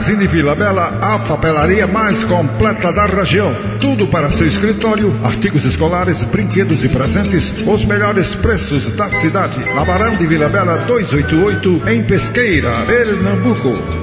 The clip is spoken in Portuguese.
Magazine Vila Bela, a papelaria mais completa da região. Tudo para seu escritório, artigos escolares, brinquedos e presentes, os melhores preços da cidade. Na Barão de Vila Bela 288, em Pesqueira, Pernambuco.